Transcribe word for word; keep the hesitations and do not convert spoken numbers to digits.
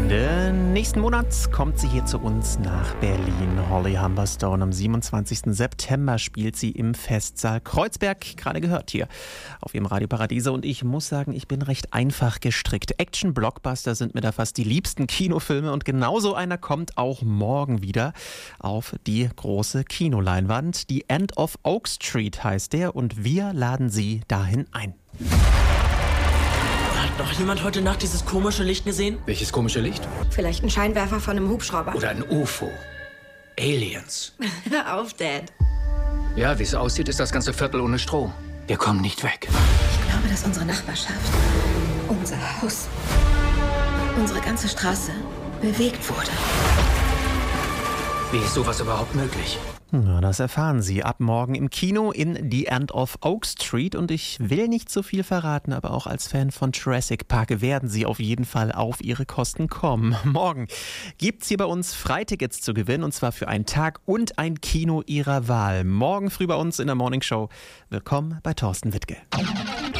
Ende nächsten Monats kommt sie hier zu uns nach Berlin. Holly Humberstone. Am siebenundzwanzigsten September spielt sie im Festsaal Kreuzberg. Gerade gehört hier auf ihrem Radio Paradiso. Und ich muss sagen, ich bin recht einfach gestrickt. Action-Blockbuster sind mir da fast die liebsten Kinofilme. Und genauso einer kommt auch morgen wieder auf die große Kinoleinwand. The End of Oak Street heißt der. Und wir laden Sie dahin ein. Hat noch jemand heute Nacht dieses komische Licht gesehen? Welches komische Licht? Vielleicht ein Scheinwerfer von einem Hubschrauber. Oder ein U F O. Aliens. Hör auf, Dad. Ja, wie es aussieht, ist das ganze Viertel ohne Strom. Wir kommen nicht weg. Ich glaube, dass unsere Nachbarschaft, unser Haus, unsere ganze Straße bewegt wurde. Wie ist sowas überhaupt möglich? Na, das erfahren Sie ab morgen im Kino in The End of Oak Street. Und ich will nicht so viel verraten, aber auch als Fan von Jurassic Park werden Sie auf jeden Fall auf Ihre Kosten kommen. Morgen gibt's hier bei uns Freitickets zu gewinnen, und zwar für einen Tag und ein Kino Ihrer Wahl. Morgen früh bei uns in der Morning Show. Willkommen bei Thorsten Wittke.